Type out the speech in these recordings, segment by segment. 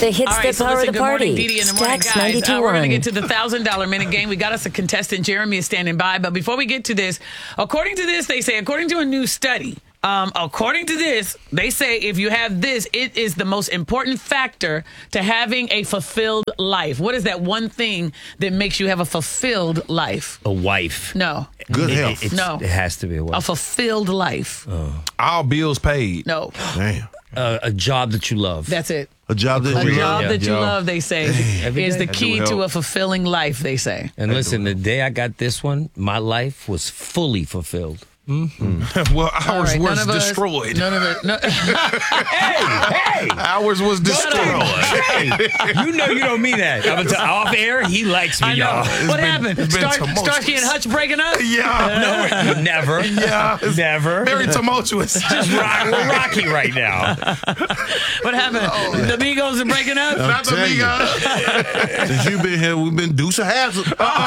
The hits All right, that so power listen, the good morning, party. Dee Dee in the morning, Stacks guys. We're going to 92.1. get to the $1,000 minute game. We got us a contestant. Jeremy is standing by. But before we get to this, according to a new study, according to this, they say if you have this, it is the most important factor to having a fulfilled life. What is that one thing that makes you have a fulfilled life? A wife. No. Good health. No. It has to be a wife. A fulfilled life. All bills paid. No. Damn. A job that you love. That's it. A job that A you job love. that you Yeah. love, they say, Every is day. the key That do to help. a fulfilling life, they say. And listen, the day I got this one, my life was fully fulfilled. Well, All ours right, was none of us- destroyed. None of it. No. Hey! Ours was destroyed. Hey, you know you don't mean that. I'm gonna tell off air, he likes me, I know. y'all. What happened? it's been tumultuous. Starsky and Hutch breaking up? Yeah. Never. Yeah. It's Never. very tumultuous. We're rocky right now. What happened? The Migos are breaking up? Not the tell you. Migos. Since you've been here, we've been Deuce of Hazzard.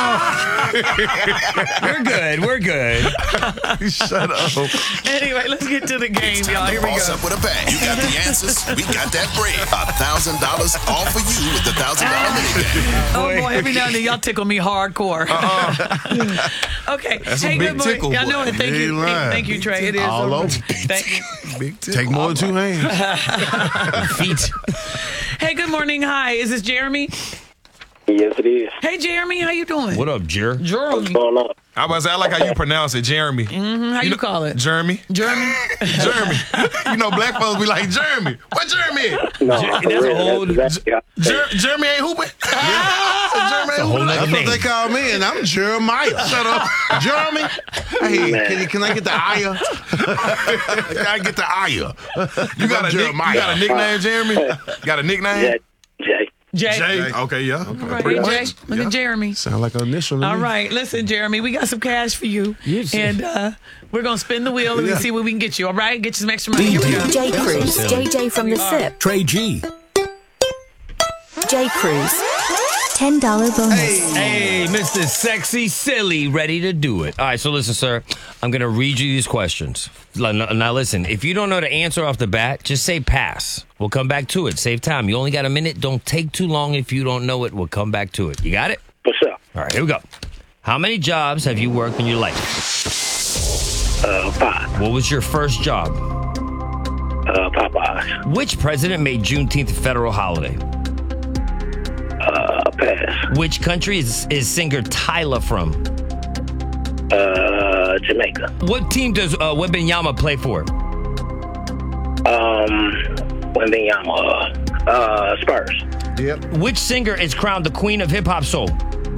We're good. Shut up. Anyway, let's get to the game, y'all. Here we Boss go. up with a bang. You got the answers. We got that bread. $1,000 all for you with the $1,000 minute game. Oh, boy, every now and then y'all tickle me hardcore. Okay. That's a hey, big good morning. tickle, Y'all know boy. it. Thank You you. ain't lying. Thank you, Trey. It is. All over. Thank you. Big tip. Take more than 2 hands. Feet. Hey, good morning. Hi. Is this Jeremy? Yes, it is. Hey, Jeremy. How you doing? What up, Jer? Jeremy. What's going on? I was about to say, I like how you pronounce it, Jeremy. How you call it? Jeremy. Jeremy? Jeremy. You know, black folks be like, Jeremy. What Jeremy? No, That's for a real, whole- that's exactly how I say it. Jeremy ain't hooping. Jeremy ain't whole hooping. nother That's what name. they call me, and I'm Jeremiah. Shut up. Jeremy. Hey, Man. can I get the aya? Can I get the aya? You got a nickname, Jeremy? Got a nickname? Jay. Jay. Jay. Okay, yeah. Okay. All right, Pretty hey, Jay. much. Look at Jeremy. Sound like an initial. to All me. right, listen, Jeremy, we got some cash for you. Yes. And we're going to spin the wheel and Yeah. see what we can get you, all right? Get you some extra money. Here we go. J. Cruz, JJ from the SIP. Trey G. J. Cruz, $10 bonus. Hey, Mr. Sexy Silly, ready to do it. All right, so listen, sir. I'm going to read you these questions. Now, listen, if you don't know the answer off the bat, just say pass. We'll come back to it. Save time. You only got a minute. Don't take too long. If you don't know it, we'll come back to it. You got it? For sure. All right, here we go. How many jobs have you worked in your life? 5. What was your first job? Popeyes. Which president made Juneteenth a federal holiday? Pass. Which country is singer Tyler from? Jamaica. What team does Wembanyama play for? Wembanyama. Spurs. Yep. Which singer is crowned the queen of hip hop soul?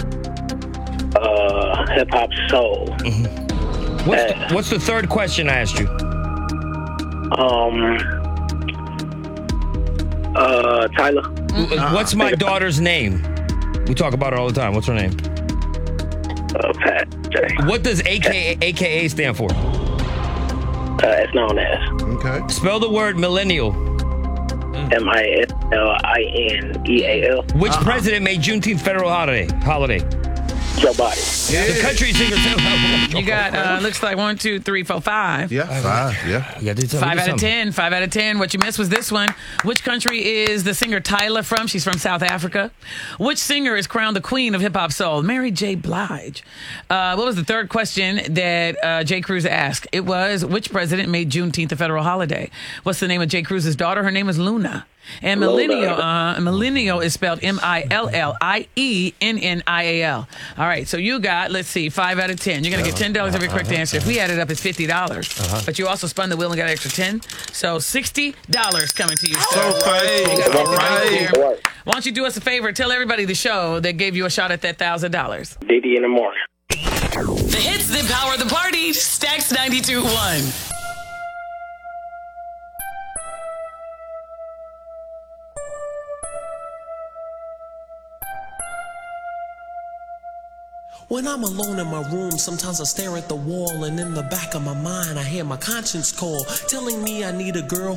Hip hop soul. What's the third question I asked you? Tyler. What's my daughter's name? We talk about her all the time. What's her name? Pat. Jay. What does AKA stand for? It's known as Okay. Spell the word millennial. MISLINEAL. Which president made Juneteenth federal holiday? Joe Biden. The country singer. You got, looks like 1, 2, 3, 4, 5. Yeah, 5. Yeah. You gotta tell me 5 out of something. 10. 5 out of 10. What you missed was this one. Which country is the singer Tyler from? She's from South Africa. Which singer is crowned the queen of hip hop soul? Mary J. Blige. What was the third question that J. Cruz asked? It was, which president made Juneteenth a federal holiday? What's the name of J. Cruz's daughter? Her name is Luna. And millennial is spelled MILLIENNIAL. All right, so you got, let's see, 5 out of 10. You're going to get $10 every correct answer. If we add it up, it's $50. But you also spun the wheel and got an extra 10. So $60 coming to you. So You fast. got All right. All right. Why don't you do us a favor? Tell everybody the show that gave you a shot at that $1,000. Diddy in the morning. The hits that power the party. Stacks 92.1. When I'm alone in my room, sometimes I stare at the wall, and in the back of my mind, I hear my conscience call, telling me I need a girl